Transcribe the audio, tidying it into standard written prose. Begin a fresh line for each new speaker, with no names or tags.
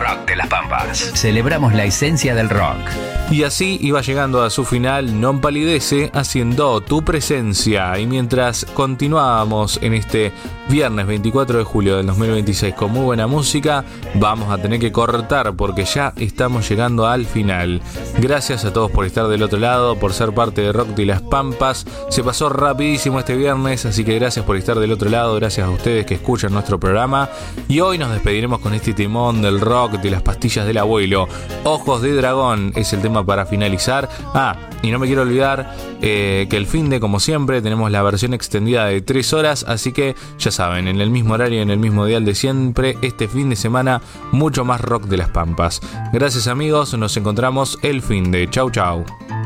Rock de las Pampas. Celebramos la esencia del rock.
Y así iba llegando a su final Non Palidece, haciendo Tu Presencia. Y mientras continuábamos en este viernes 24 de julio del 2026 con muy buena música, vamos a tener que cortar porque ya estamos llegando al final. Gracias a todos por estar del otro lado, por ser parte de Rock de las Pampas. Se pasó rapidísimo este viernes, así que gracias por estar del otro lado, gracias a ustedes que escuchan nuestro programa. Y hoy nos despediremos con este timón del rock de las pastillas del abuelo. Ojos de Dragón es el tema para finalizar. Y no me quiero olvidar que el finde, como siempre, tenemos la versión extendida de 3 horas, así que ya saben, en el mismo horario, en el mismo dial de siempre, este fin de semana, mucho más rock de las Pampas. Gracias amigos, nos encontramos el finde. Chau chau.